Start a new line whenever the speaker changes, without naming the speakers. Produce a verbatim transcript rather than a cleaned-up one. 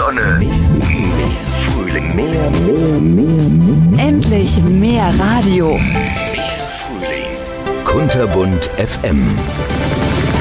Sonne. Mehr Frühling. Mehr, mehr, mehr, mehr.
Endlich mehr Radio.
Mehr Frühling. Kunterbunt F M.